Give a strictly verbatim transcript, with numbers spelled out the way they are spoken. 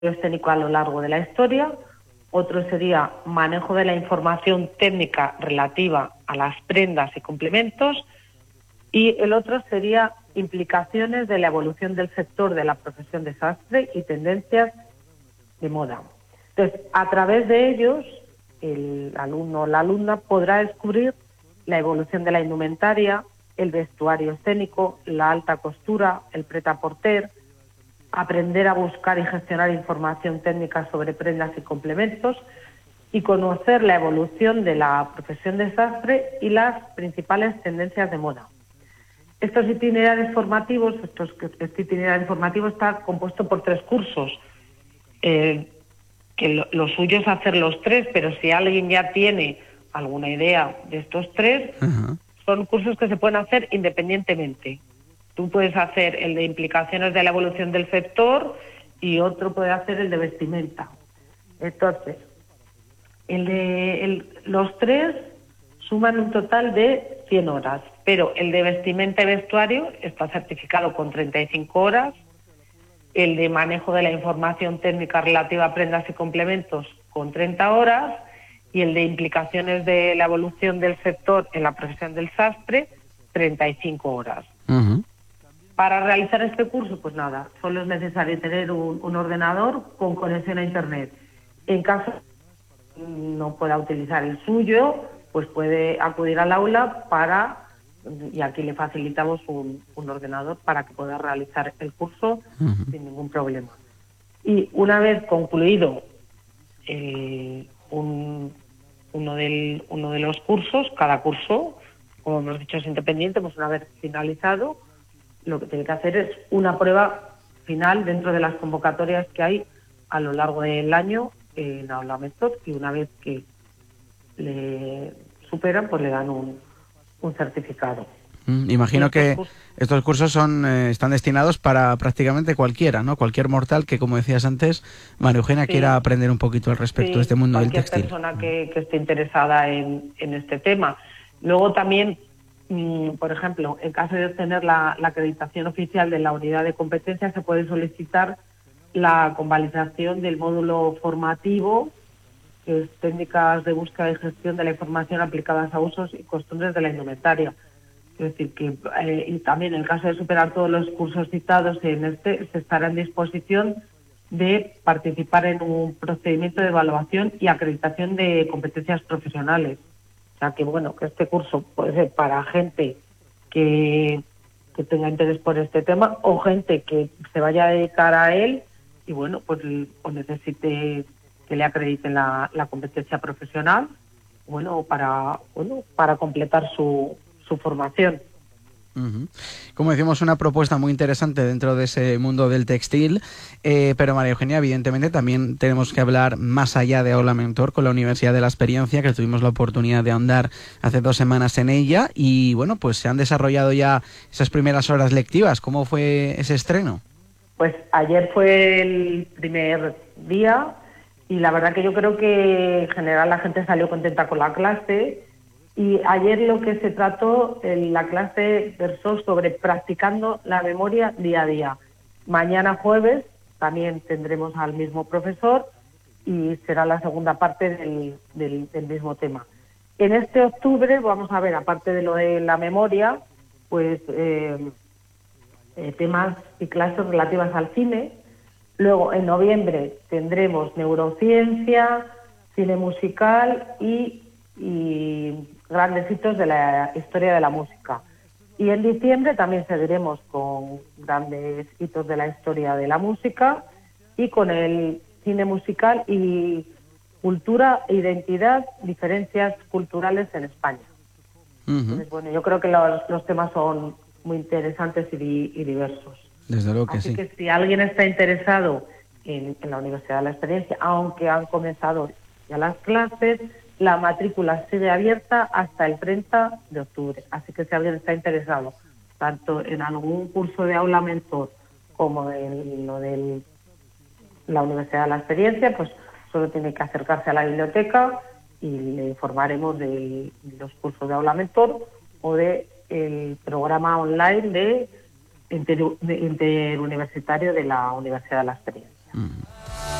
escénico a lo largo de la historia. Otro sería manejo de la información técnica relativa a las prendas y complementos. Y el otro sería implicaciones de la evolución del sector de la profesión de sastre y tendencias de moda. Entonces, a través de ellos, el alumno o la alumna podrá descubrir la evolución de la indumentaria, el vestuario escénico, la alta costura, el prêt-à-porter, aprender a buscar y gestionar información técnica sobre prendas y complementos y conocer la evolución de la profesión de sastre y las principales tendencias de moda. Estos itinerarios formativos, estos, este itinerario formativo está compuesto por tres cursos, eh, que lo, lo suyo es hacer los tres, pero si alguien ya tiene alguna idea de estos tres, uh-huh. son cursos que se pueden hacer independientemente. Tú puedes hacer el de implicaciones de la evolución del sector y otro puede hacer el de vestimenta. Entonces, el de el, los tres suman un total de cien horas, pero el de vestimenta y vestuario está certificado con treinta y cinco horas, el de manejo de la información técnica relativa a prendas y complementos con treinta horas y el de implicaciones de la evolución del sector en la profesión del sastre, treinta y cinco horas. Uh-huh. Para realizar este curso, pues nada, solo es necesario tener un, un ordenador con conexión a Internet. En caso no pueda utilizar el suyo, pues puede acudir al aula para, y aquí le facilitamos un, un ordenador para que pueda realizar el curso uh-huh. sin ningún problema. Y una vez concluido el, un, uno, del, uno de los cursos, cada curso, como hemos dicho, es independiente, pues una vez finalizado, lo que tiene que hacer es una prueba final dentro de las convocatorias que hay a lo largo del año en Aula Mentor, y una vez que le superan, pues le dan un, un certificado. Mm, imagino estos que cursos, estos cursos son eh, están destinados para prácticamente cualquiera, ¿no? Cualquier mortal que, como decías antes, María Eugenia, sí, quiera aprender un poquito al respecto sí, de este mundo del textil. Cualquier persona que, que esté interesada en, en este tema. Luego también, mmm, por ejemplo, en caso de obtener la, la acreditación oficial de la unidad de competencia, se puede solicitar la convalidación del módulo formativo, que es técnicas de búsqueda y gestión de la información aplicadas a usos y costumbres de la indumentaria. Es decir, que eh, y también en el caso de superar todos los cursos citados en este, se estará en disposición de participar en un procedimiento de evaluación y acreditación de competencias profesionales. O sea que, bueno, que este curso puede ser para gente que, que tenga interés por este tema o gente que se vaya a dedicar a él y, bueno, pues o necesite que le acrediten la, la competencia profesional, bueno, para, bueno, para completar su, su formación. Uh-huh. Como decimos, una propuesta muy interesante dentro de ese mundo del textil, eh, pero María Eugenia, evidentemente también tenemos que hablar más allá de Aula Mentor con la Universidad de la Experiencia, que tuvimos la oportunidad de ahondar hace dos semanas en ella y bueno, pues se han desarrollado ya esas primeras horas lectivas. ¿Cómo fue ese estreno? Pues ayer fue el primer día y la verdad que yo creo que en general la gente salió contenta con la clase. Y ayer lo que se trató, en la clase versó sobre practicando la memoria día a día. Mañana jueves también tendremos al mismo profesor y será la segunda parte del, del, del mismo tema. En este octubre vamos a ver, aparte de lo de la memoria, pues eh, eh, temas y clases relativas al cine. Luego en noviembre tendremos neurociencia, cine musical y, y grandes hitos de la historia de la música. Y en diciembre también seguiremos con grandes hitos de la historia de la música y con el cine musical y cultura, identidad, diferencias culturales en España. Uh-huh. Entonces, bueno, yo creo que los, los temas son muy interesantes y, y diversos. Desde luego que Así sí. que si alguien está interesado en, en la Universidad de la Experiencia, aunque han comenzado ya las clases, la matrícula sigue abierta hasta el treinta de octubre. Así que si alguien está interesado, tanto en algún curso de Aula Mentor como en lo de la Universidad de la Experiencia, pues solo tiene que acercarse a la biblioteca y le informaremos de los cursos de Aula Mentor o de el programa online de, inter, de interuniversitario de la Universidad de la Experiencia.